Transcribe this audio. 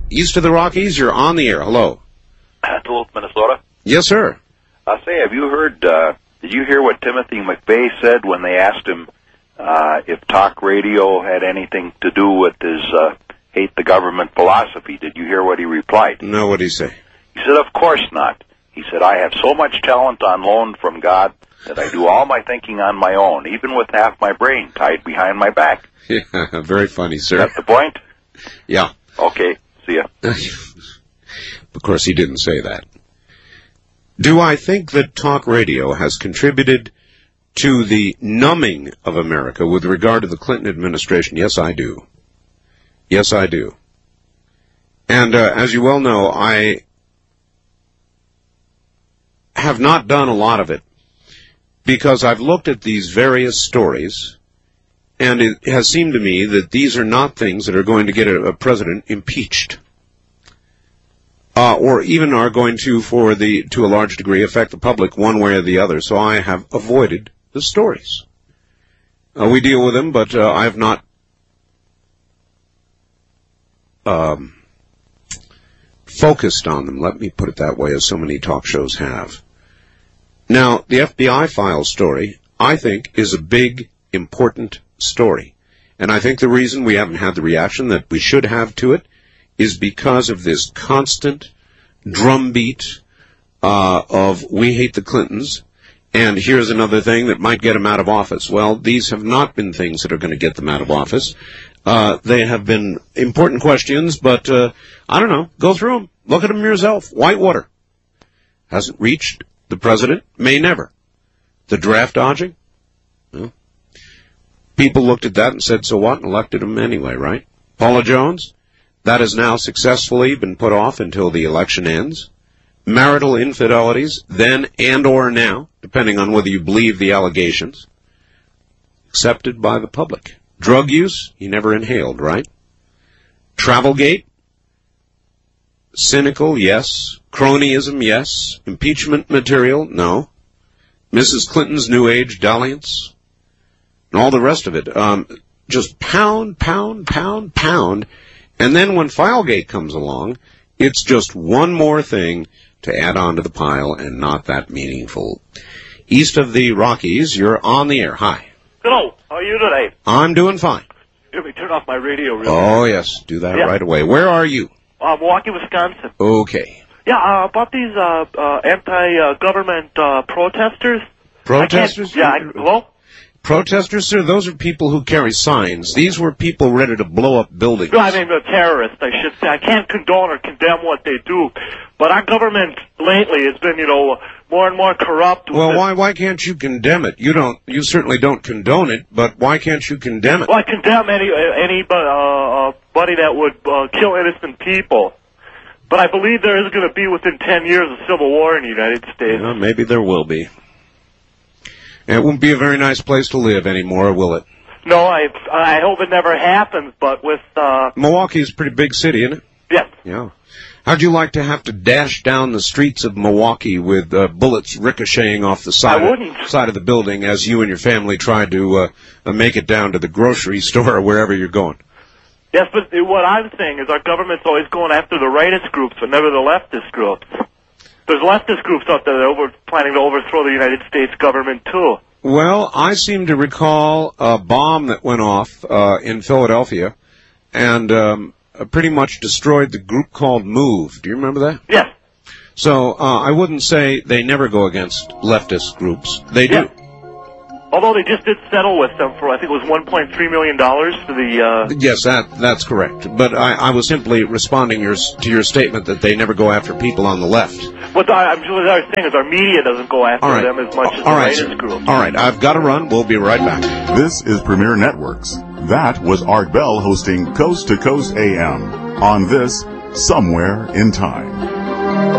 east of the Rockies, you're on the air. Hello. Duluth, Minnesota. Yes, sir. I say, have you heard, did you hear what Timothy McVeigh said when they asked him if talk radio had anything to do with his hate the government philosophy? Did you hear what he replied? No, what did he say? He said, of course not. He said, I have so much talent on loan from God that I do all my thinking on my own, even with half my brain tied behind my back. Yeah, very funny, sir. Is that the point? Yeah. Okay, see ya. Of course, he didn't say that. Do I think that talk radio has contributed to the numbing of America with regard to the Clinton administration? Yes, I do. Yes, I do. And as you well know, I have not done a lot of it because I've looked at these various stories, and it has seemed to me that these are not things that are going to get a president impeached, or even are going to, to a large degree, affect the public one way or the other. So I have avoided the stories. We deal with them, but I have not focused on them, let me put it that way, as so many talk shows have. Now, the FBI file story, I think, is a big, important story. And I think the reason we haven't had the reaction that we should have to it is because of this constant drumbeat of we hate the Clintons, and here's another thing that might get them out of office. Well, these have not been things that are going to get them out of office. They have been important questions, but I don't know. Go through them. Look at them yourself. Whitewater hasn't reached the president. May never. The draft dodging? Well, people looked at that and said, so what? And elected him anyway, right? Paula Jones? That has now successfully been put off until the election ends. Marital infidelities, then and or now, depending on whether you believe the allegations, accepted by the public. Drug use, he never inhaled, right? Travelgate, cynical, yes. Cronyism, yes. Impeachment material, no. Mrs. Clinton's New Age dalliance, and all the rest of it. Just pound, pound, pound, pound. And then when Filegate comes along, it's just one more thing to add on to the pile and not that meaningful. East of the Rockies, you're on the air. Hi. Hello. How are you today? I'm doing fine. Let me turn off my radio real quick. Oh, yes. Do that right away. Where are you? Milwaukee, Wisconsin. Okay. Yeah, about these anti-government protesters. Protesters? Hello? Protesters, sir, those are people who carry signs. These were people ready to blow up buildings. No, I mean the terrorists, I should say. I can't condone or condemn what they do, but our government lately has been, more and more corrupt. Well, why can't you condemn it? You certainly don't condone it, but why can't you condemn it? Well, I condemn anybody that would kill innocent people. But I believe there is going to be, within 10 years, a civil war in the United States. Well, maybe there will be. It won't be a very nice place to live anymore, will it? No, I hope it never happens, but with... Milwaukee's a pretty big city, isn't it? Yes. Yeah. How'd you like to have to dash down the streets of Milwaukee with bullets ricocheting off the side of the building as you and your family tried to make it down to the grocery store or wherever you're going? Yes, but what I'm saying is our government's always going after the rightist groups, but never the leftist groups. There's leftist groups out there that are planning to overthrow the United States government, too. Well, I seem to recall a bomb that went off in Philadelphia and pretty much destroyed the group called MOVE. Do you remember that? Yes. So I wouldn't say they never go against leftist groups. They do. Yes. Although they just did settle with them for, I think it was $1.3 million for the... Yes, that's correct. But I was simply responding to your statement that they never go after people on the left. What I was saying is our media doesn't go after them as much as the rightist groups. All right, I've got to run. We'll be right back. This is Premier Networks. That was Art Bell hosting Coast to Coast AM on this Somewhere in Time.